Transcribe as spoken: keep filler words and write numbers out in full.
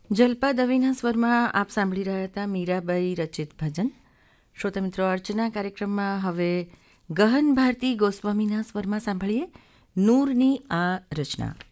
જલ્પા દવેના સ્વરમાં આપ સાંભળી રહ્યા હતા મીરાબાઈ રચિત ભજન. શ્રોતા મિત્રો, અર્ચના કાર્યક્રમમાં હવે ગહન ભારતી ગોસ્વામીના સ્વરમાં સાંભળીએ નૂરની આ રચના.